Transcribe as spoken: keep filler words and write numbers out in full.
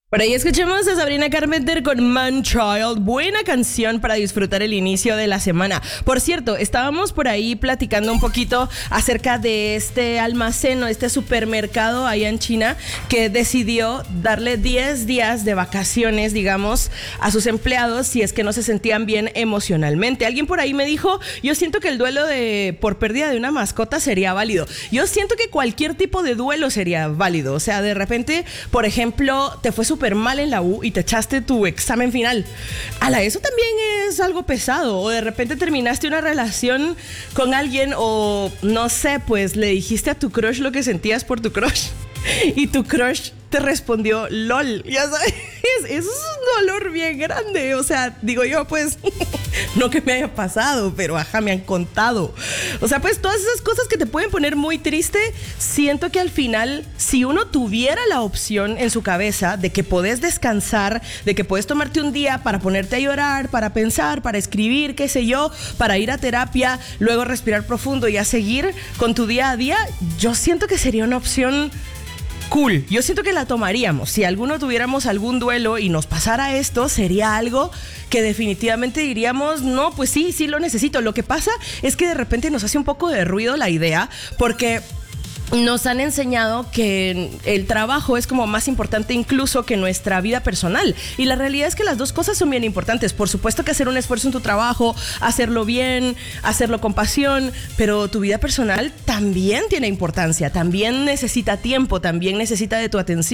Por ahí escuchemos a Sabrina Carpenter con Man Child, buena canción para disfrutar el inicio de la semana. Por cierto, estábamos por ahí platicando un poquito acerca de este almacén o este supermercado allá en China que decidió darle diez días de vacaciones, digamos, a sus empleados si es que no se sentían bien emocionalmente. Alguien por ahí me dijo, yo siento que el duelo de por pérdida de una mascota sería válido. Yo siento que cualquier tipo de duelo sería válido. O sea, de repente, por ejemplo, te fue súper mal en la U y te echaste tu examen final. Ala, eso también es algo pesado. O de repente terminaste una relación con alguien o no sé, pues le dijiste a tu crush lo que sentías por tu crush y tu crush te respondió LOL. Ya sabes, eso es un dolor bien grande. O sea, digo yo, pues, no que me haya pasado, pero ajá, me han contado. O sea, pues todas esas cosas que te pueden poner muy triste, siento que al final, si uno tuviera la opción en su cabeza de que podés descansar, de que puedes tomarte un día para ponerte a llorar, para pensar, para escribir, qué sé yo, para ir a terapia, luego respirar profundo y a seguir con tu día a día, yo siento que sería una opción cool. Yo siento que la tomaríamos. Si alguno tuviéramos algún duelo y nos pasara esto, sería algo que definitivamente diríamos, no, pues sí, sí lo necesito. Lo que pasa es que de repente nos hace un poco de ruido la idea, porque nos han enseñado que el trabajo es como más importante incluso que nuestra vida personal. Y la realidad es que las dos cosas son bien importantes. Por supuesto que hacer un esfuerzo en tu trabajo, hacerlo bien, hacerlo con pasión, pero tu vida personal también tiene importancia, también necesita tiempo, también necesita de tu atención.